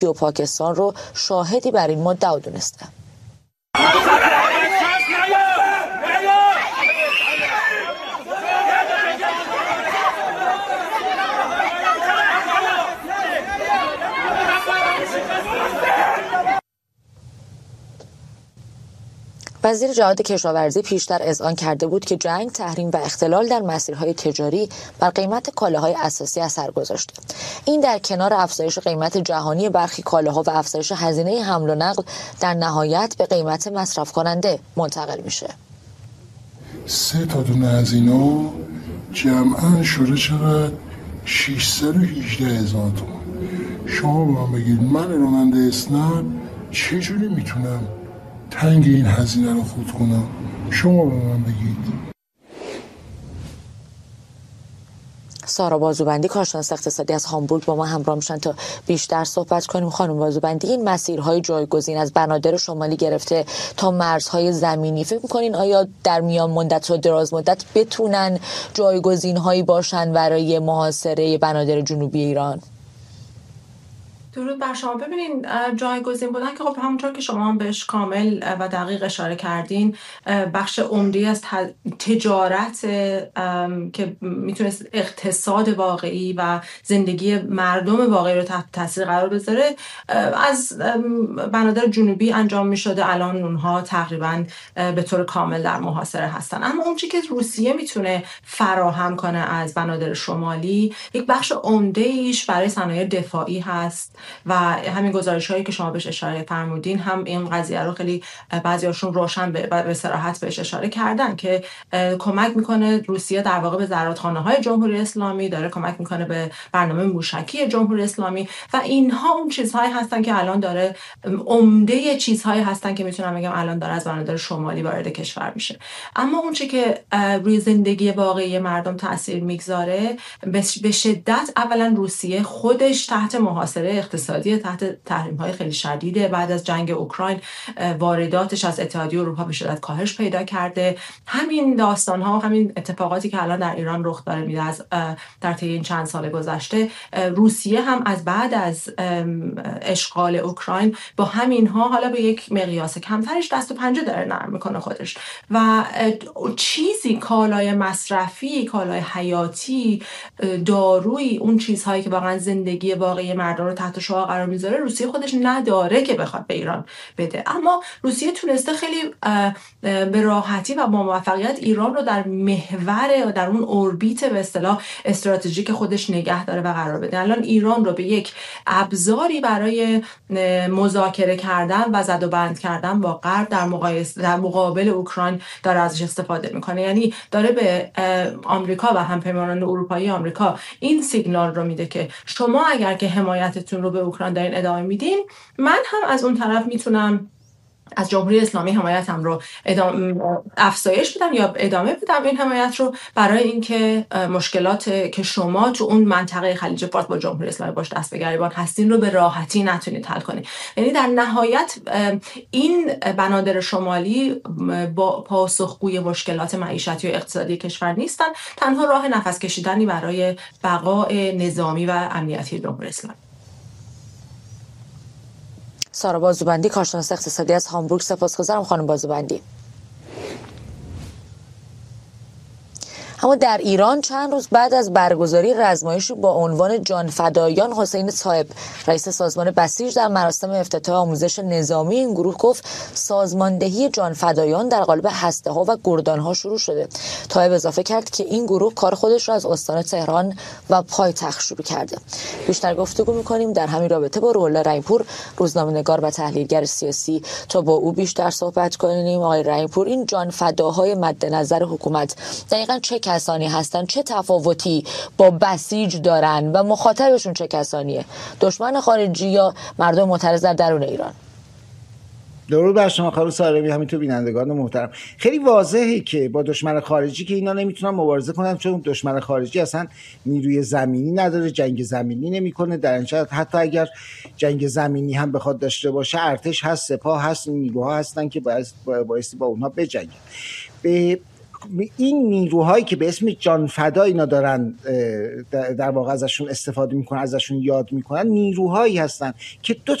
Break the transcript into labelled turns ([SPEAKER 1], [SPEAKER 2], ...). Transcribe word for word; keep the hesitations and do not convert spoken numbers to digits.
[SPEAKER 1] و پاکستان رو شاهدی بر این مدعا دونسته. وزیر جهاد کشاورزی پیشتر اذعان کرده بود که جنگ، تحریم و اختلال در مسیرهای تجاری بر قیمت کالاهای اساسی اثر گذاشته. این در کنار افزایش قیمت جهانی برخی کالاها و افزایش هزینه حمل و نقل در نهایت به قیمت مصرف کننده منتقل میشه.
[SPEAKER 2] سه تا دونه از اینا جمعاً شده چقدر؟ ششصد و هجده هزار تومان. شما به من بگید من راننده اسنپ چجوری میتونم تنگ این هزینه رو خود کنم؟ شما به من بگید.
[SPEAKER 1] سارا بازوبندی، کارشناس اقتصادی از هامبورگ، با ما همراه میشن تا بیشتر صحبت کنیم. خانم بازوبندی، این مسیرهای جایگزین از بنادر شمالی گرفته تا مرزهای زمینی، فکر میکنین آیا در میان مدت و دراز مدت بتونن جایگزینهایی باشن برای محاصره بنادر جنوبی ایران؟
[SPEAKER 3] درود بر شما. ببینین جایگزین بودن که خب همونطور که شما هم بهش کامل و دقیق اشاره کردین، بخش عمده از تجارت که میتونست اقتصاد واقعی و زندگی مردم واقعی رو تحت تاثیر قرار بذاره از بنادر جنوبی انجام میشده. الان اونها تقریبا به طور کامل در محاصره هستن. اما اون چیزی که روسیه میتونه فراهم کنه از بنادر شمالی، یک بخش عمده ایش برای صنایع دفاعی هست و همین گزارش هایی که شما بهش اشاره فرمودین هم این قضیه رو خیلی بعضیاشون روشن به, به صراحت بهش اشاره کردن که کمک میکنه. روسیه در واقع به زرادخانه های جمهوری اسلامی داره کمک میکنه، به برنامه موشکی جمهوری اسلامی، و اینها اون چیزهایی هستن که الان داره عمده چیزهایی هستن که میتونم بگم الان داره از بنادر شمالی وارد کشور میشه. اما اون چیزی که روی زندگی واقعی مردم تاثیر میگذاره به شدت، اولا روسیه خودش تحت محاصره اقتصادی، تحت تحریم‌های خیلی شدیده. بعد از جنگ اوکراین وارداتش از اتحادیه اروپا به شدت کاهش پیدا کرده. همین داستان‌ها و همین اتفاقاتی که الان در ایران رخ داره میده از در طی این چند سال گذشته، روسیه هم از بعد از اشغال اوکراین با همینها حالا به یک مقیاس کمترش دست و پنجه داره نرم میکنه خودش، و چیزی کالای مصرفی، کالای حیاتی، دارویی، اون چیزهایی که واقعا زندگی واقعی مردم رو تحت شعاع قرار میذاره روسیه خودش نداره که بخواد به ایران بده. اما روسیه تونسته خیلی به راحتی و با موفقیت ایران رو در محور و در اون اوربیت به اصطلاح استراتژیک خودش نگه داره و قرار بده. الان ایران رو به یک ابزاری برای مذاکره کردن و زد و بند کردن با غرب در مقایسه در مقابل اوکراین داره ازش استفاده میکنه. یعنی داره به آمریکا و همپیمانان اروپایی آمریکا این سیگنال رو میده که شما اگر که حمایتتون رو به اوکراین دارین ادامه میدین، من هم از اون طرف میتونم از جمهوری اسلامی حمایتم رو ادامه افزایش بدم یا ادامه بدم این حمایت رو، برای اینکه مشکلات که شما تو اون منطقه خلیج فارس با جمهوری اسلامی باش دست به گریبان هستین رو به راحتی نتونید حل کنید. یعنی در نهایت این بنادر شمالی با پاسخگوی مشکلات معیشتی و اقتصادی کشور نیستن، تنها راه نفس کشیدنی برای بقای نظامی و امنیتی جمهوری اسلامی.
[SPEAKER 1] سارا بازوبندی، کارشناس اقتصادی از هامبورگ، سپاسگزارم خانم بازوبندی. اما در ایران چند روز بعد از برگزاری رزمایشی با عنوان جان فدایان، حسین صاحب، رئیس سازمان بسیج، در مراسم افتتاح آموزش نظامی این گروه گفت سازماندهی جان فدایان در قالب هسته‌ها و گردان‌ها شروع شده. صاحب اضافه کرد که این گروه کار خودش را از استان تهران و پایتخت شروع کرده. بیشتر گفتگو می‌کنیم در همین رابطه با روح‌الله رحیم‌پور، روزنامه‌نگار و تحلیلگر سیاسی، تا با او بیشتر صحبت کنیم. آقای رحیم‌پور، این جان فداهای مد نظر حکومت دقیقاً چه کسانی هستن؟ چه تفاوتی با بسیج دارن و مخاطبشون چه کسانیه؟ دشمن خارجی یا مردم معترض در درون ایران؟
[SPEAKER 4] درود بر شما خانم سارمی، همینطور بینندگان محترم. خیلی واضحه که با دشمن خارجی که اینا نمیتونن مبارزه کنن، چون دشمن خارجی اصلا نیروی زمینی نداره، جنگ زمینی نمیکنه. در این صورت حتی اگر جنگ زمینی هم بخواد داشته باشه، ارتش هست، سپاه هست، نیروها هستن که باعث بایستی با اونها بجنگن. به این نیروهایی که به اسم جان فدا اینا دارن در واقع ازشون استفاده میکنن، ازشون یاد میکنن، نیروهایی هستن که دو